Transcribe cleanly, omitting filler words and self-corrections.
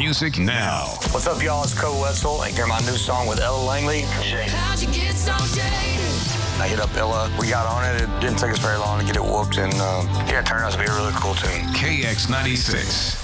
music now. What's up, y'all? It's Co Wetzel, and hear my new song with Ella Langley. How'd you get so jaded? I hit up Ella. We got on it. It didn't take us very long to get it whooped, and it turned out to be a really cool tune. KX96.